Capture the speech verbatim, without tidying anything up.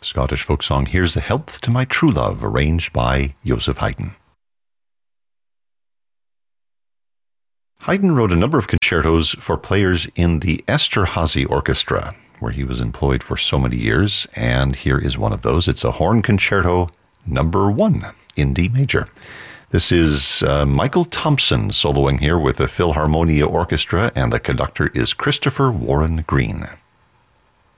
Scottish folk song Here's the Health to My True Love, arranged by Joseph Haydn. Haydn wrote a number of concertos for players in the Esterhazy Orchestra, where he was employed for so many years, and here is one of those. It's a horn concerto number one in D major. This is uh, Michael Thompson soloing here with the Philharmonia Orchestra, and the conductor is Christopher Warren Green.